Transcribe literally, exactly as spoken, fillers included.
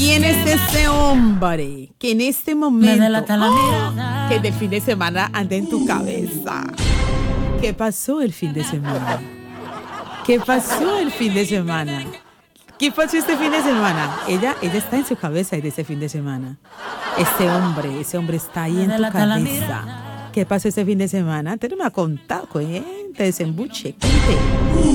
¿Quién es ese hombre que en este momento, oh, que del fin de semana anda en tu cabeza? ¿Qué pasó el fin de semana? ¿Qué pasó el fin de semana? ¿Qué pasó este fin de semana? Ella, ella está en su cabeza y de ese fin de semana. Ese hombre, ese hombre está ahí en tu cabeza. ¿Qué pasó este fin de semana? Te no me ha contado, cuente, desembuche, cuente.